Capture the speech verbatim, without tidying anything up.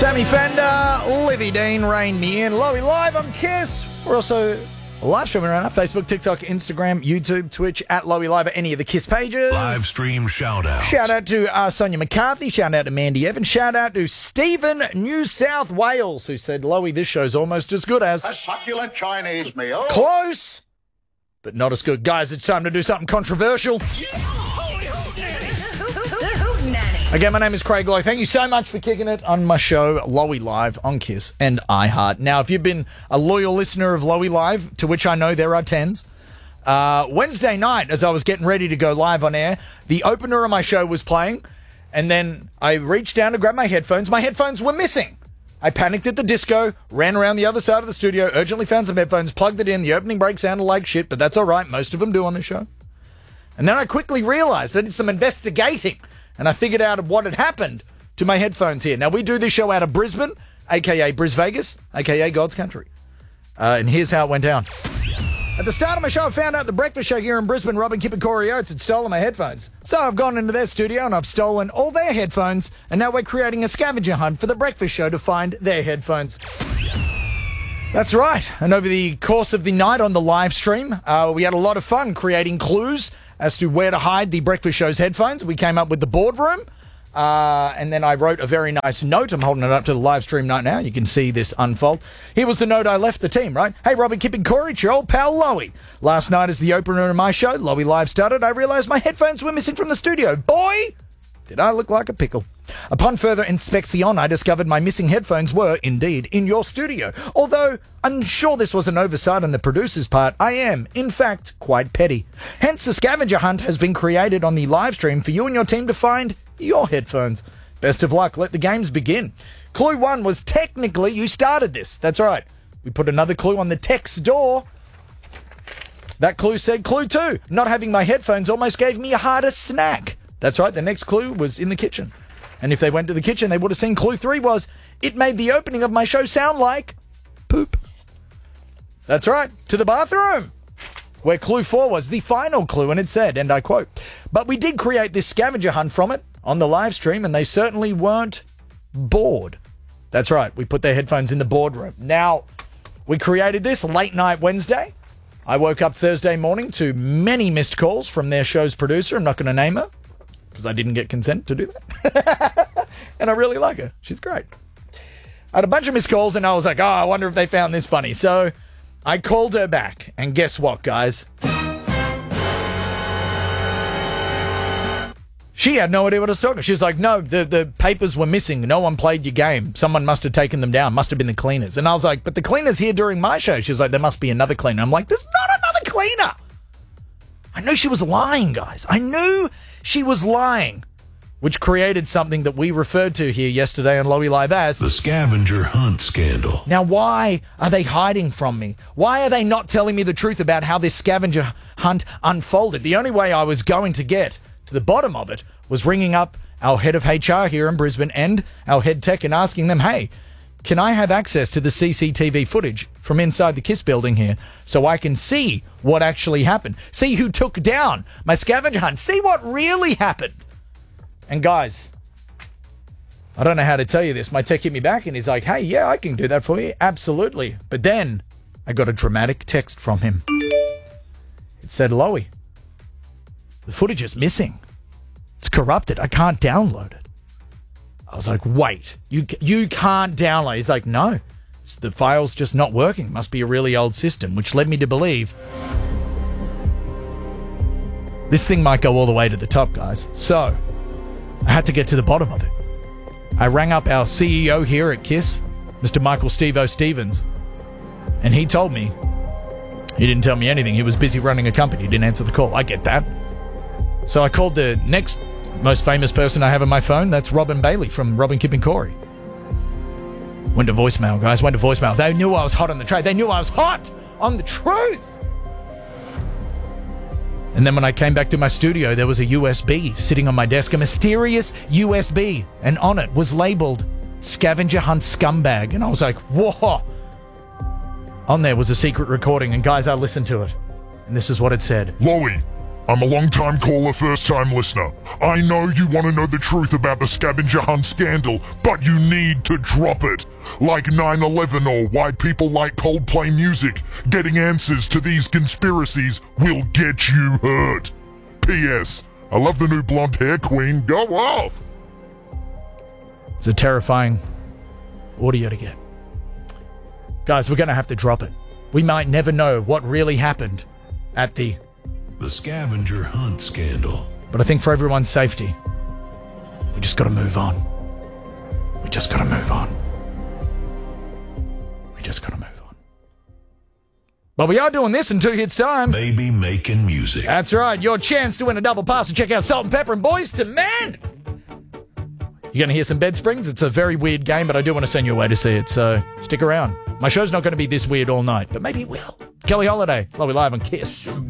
Sammy Fender, Livy Dean, Rain Me In, Lowy Live on Kiss. We're also live streaming around our Facebook, TikTok, Instagram, YouTube, Twitch, at Lowy Live at any of the Kiss pages. Live stream shout out. Shout out to uh, Sonia McCarthy. Shout out to Mandy Evans. Shout out to Stephen, New South Wales, who said, Lowy, this show's almost as good as... a succulent Chinese meal. Close, but not as good. Guys, it's time to do something controversial. Again, my name is Craig Lowe. Thank you so much for kicking it on my show, Lowy Live on Kiss and iHeart. Now, if you've been a loyal listener of Lowy Live, to which I know there are tens, uh, Wednesday night, as I was getting ready to go live on air, the opener of my show was playing, and then I reached down to grab my headphones. My headphones were missing. I panicked at the disco, ran around the other side of the studio, urgently found some headphones, plugged it in. The opening break sounded like shit, but that's all right. Most of them do on the show. And then I quickly realized I did some investigating, and I figured out what had happened to my headphones here. Now, we do this show out of Brisbane, a k a. Bris Vegas, a k a. God's Country. Uh, and here's how it went down. At the start of my show, I found out the breakfast show here in Brisbane, Robin, Kip and Corey Oates had stolen my headphones. So I've gone into their studio and I've stolen all their headphones, and now we're creating a scavenger hunt for the breakfast show to find their headphones. That's right. And over the course of the night on the live stream, uh, we had a lot of fun creating clues as to where to hide the breakfast show's headphones. We came up with the boardroom, uh, and then I wrote a very nice note. I'm holding it up to the live stream right now. You can see this unfold. Here was the note I left the team, right? Hey, Robin, Kip and Corey, it's your old pal Lowy. Last night as the opener of my show, Lowy Live started, I realised my headphones were missing from the studio. Boy, did I look like a pickle. Upon further inspection, I discovered my missing headphones were, indeed, in your studio. Although, I'm sure this was an oversight on the producer's part, I am, in fact, quite petty. Hence, a scavenger hunt has been created on the live stream for you and your team to find your headphones. Best of luck. Let the games begin. Clue one was technically you started this. That's right. We put another clue on the text door. That clue said clue two. Not having my headphones almost gave me a harder snack. That's right. The next clue was in the kitchen. And if they went to the kitchen, they would have seen clue three was, it made the opening of my show sound like poop. That's right, to the bathroom. Where clue four was the final clue, and it said, and I quote, but we did create this scavenger hunt from it on the live stream, and they certainly weren't bored. That's right, we put their headphones in the boardroom. Now, we created this late night Wednesday. I woke up Thursday morning to many missed calls from their show's producer. I'm not going to name her, because I didn't get consent to do that. And I really like her. She's great. I had a bunch of missed calls, and I was like, oh, I wonder if they found this funny. So I called her back, and guess what, guys? She had no idea what I was talking about. She was like, no, the, the papers were missing. No one played your game. Someone must have taken them down. Must have been the cleaners. And I was like, but the cleaner's here during my show. She was like, there must be another cleaner. I'm like, there's not another cleaner. I knew she was lying, guys. I knew she was lying, which created something that we referred to here yesterday on Lowy Live as the scavenger hunt scandal. Now, why are they hiding from me? Why are they not telling me the truth about how this scavenger hunt unfolded? The only way I was going to get to the bottom of it was ringing up our head of H R here in Brisbane and our head tech and asking them, hey, can I have access to the C C T V footage from inside the KISS building here so I can see what actually happened? See who took down my scavenger hunt? See what really happened? And guys, I don't know how to tell you this. My tech hit me back and he's like, hey, yeah, I can do that for you. Absolutely. But then I got a dramatic text from him. It said, Lowy, the footage is missing. It's corrupted. I can't download it. I was like, wait, you you can't download. He's like, no, it's, the file's just not working. Must be a really old system, which led me to believe this thing might go all the way to the top, guys. So I had to get to the bottom of it. I rang up our C E O here at KISS, Mister Michael Steve-O Stevens, and he told me, he didn't tell me anything. He was busy running a company. He didn't answer the call. I get that. So I called the next most famous person I have on my phone. That's Robin Bailey from Robin, Kip and Corey. Went to voicemail, guys. Went to voicemail. They knew I was hot on the trade. They knew I was hot on the truth. And then when I came back to my studio, there was a U S B sitting on my desk, a mysterious U S B, and on it was labeled Scavenger Hunt Scumbag. And I was like, whoa. On there was a secret recording, and guys, I listened to it. And this is what it said. Lowy, I'm a long-time caller, first-time listener. I know you want to know the truth about the scavenger hunt scandal, but you need to drop it. Like nine eleven or why people like Coldplay music. Getting answers to these conspiracies will get you hurt. P S. I love the new blonde hair queen. Go off! It's a terrifying audio to get. Guys, we're going to have to drop it. We might never know what really happened at the... The scavenger hunt scandal. But I think for everyone's safety, we just got to move on. We just got to move on. We just got to move on. But we are doing this in two hits time. Baby making music. That's right. Your chance to win a double pass and check out Salt and Pepper and Boys to Men. You're going to hear some bed springs. It's a very weird game, but I do want to send you away to see it, so stick around. My show's not going to be this weird all night, but maybe it will. Kelly Holiday, Lowy Live on Kiss.